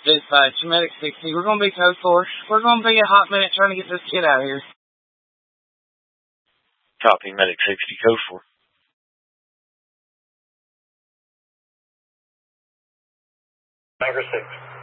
Dispatch, Medic 60. We're going to be code 4. We're going to be a hot minute trying to get this kid out of here. Copy, Medic 60, code 4. Tiger 6.